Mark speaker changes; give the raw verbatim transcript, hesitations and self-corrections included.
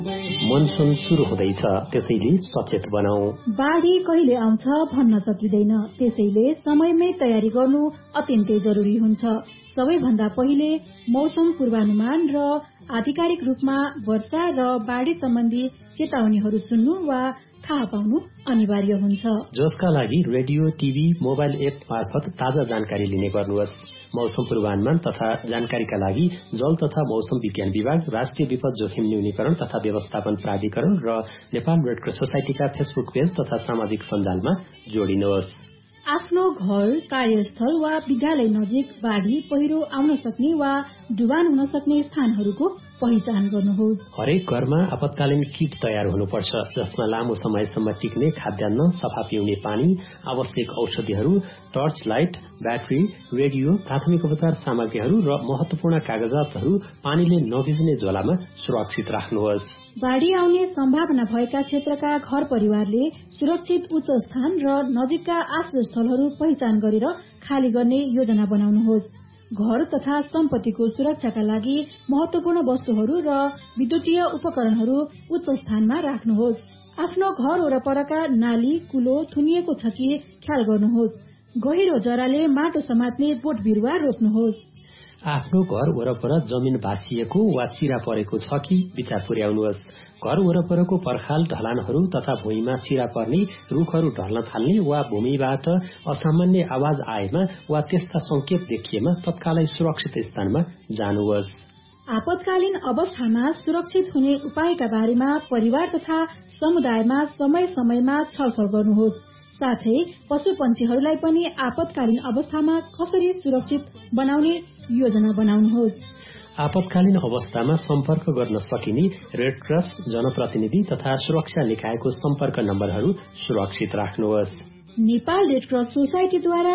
Speaker 1: Monsoon सुरु हुँदैछ, त्यसैले सचेत बनाऊ।
Speaker 2: बाढी कहिले आउँछ भन्न सकिँदैन, त्यसैले समयमै तयारी गर्नु अत्यन्तै जरुरी हुन्छ। सबैभन्दा पहिले मौसम पूर्वानुमान र आधिकारिक रूपमा वर्षा र बाढी सम्बन्धी चेतावनीहरू सुन्नु वा थाहा पाउनु अनिवार्य हुन्छ,
Speaker 1: जसका लागि रेडियो, टिभी, मोबाइल एप मार्फत ताजा जानकारी लिने गर्नुहोस्। मौसम पूर्वानुमान तथा जानकारीका लागि जल तथा मौसम विज्ञान विभाग, राष्ट्रिय विपद जोखिम न्यूनीकरण तथा व्यवस्थापन प्राधिकरण र नेपाल रेडक्रस सोसाइटीका फेसबुक पेज तथा सामाजिक सञ्जालमा जोडिनुहोस्।
Speaker 2: आफ्नो घर, कार्यस्थल वा विद्यालय नजिक बाढी, पहिरो आउन सक्ने वा डुबान हुन सक्ने स्थानहरूको पहिचान गर्नुहोस्।
Speaker 1: हरेक घरमा आपतकालीन किट तयार हुनुपर्छ, जसमा लामो समयसम्म टिक्ने खाद्यान्न, सफा पिउने पानी, आवश्यक औषधिहरू, टर्च लाइट, ब्याट्री, रेडियो, प्राथमिक उपचार सामग्रीहरू र महत्वपूर्ण कागजातहरू पानीले नभिज्ने झोलामा सुरक्षित राख्नुहोस्।
Speaker 2: बाढी आउने सम्भावना भएका क्षेत्रका घर परिवारले सुरक्षित उच्च स्थान र नजिकका आश्रय स्थलहरू पहिचान गरेर खाली गर्ने योजना बनाउनुहोस्। घर तथा सम्पत्तिको सुरक्षाका लागि महत्वपूर्ण वस्तुहरू र विद्युतीय उपकरणहरू उच्च स्थानमा राख्नुहोस्। आफ्नो घर वरपरका नाली, कुलो थुनिएको छ कि ख्याल गर्नुहोस्। गहिरो जराले माटो समात्ने बोट बिरुवा रोप्नुहोस्।
Speaker 1: आफ्नो घर वरपर जमिन भाँसिएको वा चिरा परेको छ कि विचार पुर्याउनुहोस्। घर वरपरको पर्खाल, ढलानहरू तथा भुइँमा चिरा पर्ने, रुखहरू ढल्न थाल्ने वा भूमिबाट असामान्य आवाज आएमा वा त्यस्ता संकेत देखिएमा तत्कालै सुरक्षित स्थानमा जानुहोस्।
Speaker 2: आपतकालीन अवस्थामा सुरक्षित हुने उपायका बारेमा परिवार तथा समुदायमा समय समयमा छलफल गर्नुहोस्। साथै पशु पन्छीहरूलाई पनि आपतकालीन अवस्थामा कसरी सुरक्षित बनाउने योजना बनाउनुहोस्।
Speaker 1: आपतकालीन अवस्थामा सम्पर्क गर्न सकिने रेडक्रस, जनप्रतिनिधि तथा सुरक्षा निकायको सम्पर्क नम्बरहरू सुरक्षित राख्नुहोस्।
Speaker 2: नेपाल रेडक्रस सोसाइटीद्वारा